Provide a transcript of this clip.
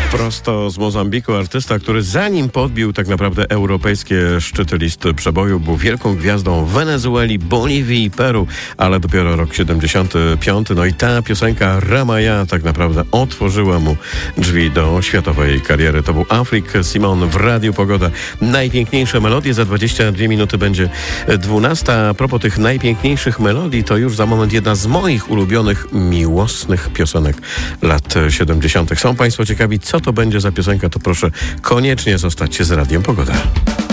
Prosto z Mozambiku artysta, który zanim podbił tak naprawdę europejskie szczyty listy przeboju, był wielką gwiazdą Wenezueli, Boliwii i Peru, ale dopiero rok 75. No i ta piosenka Ramaya tak naprawdę otworzyła mu drzwi do światowej kariery. To był Afrik Simon w Radiu Pogoda. Najpiękniejsze melodie, za 22 minuty będzie 12. A propos tych najpiękniejszych melodii, to już za moment jedna z moich ulubionych miłosnych piosenek lat 70. Są Państwo ciekawi, co to będzie za piosenka, to proszę koniecznie zostać z Radiem Pogoda.